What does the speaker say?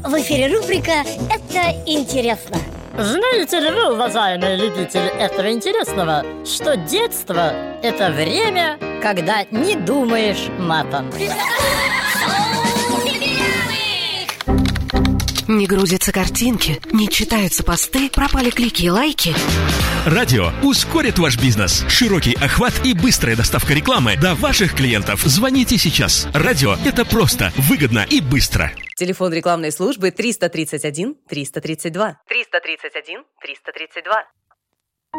В эфире рубрика «Это интересно». Знаете ли вы, уважаемые любители этого интересного, что детство – это время, когда не думаешь матом? Не грузятся картинки, не читаются посты, пропали клики и лайки. Радио ускорит ваш бизнес. Широкий охват и быстрая доставка рекламы до ваших клиентов. Звоните сейчас. Радио – это просто, выгодно и быстро. Телефон рекламной службы 331 332. 331 332.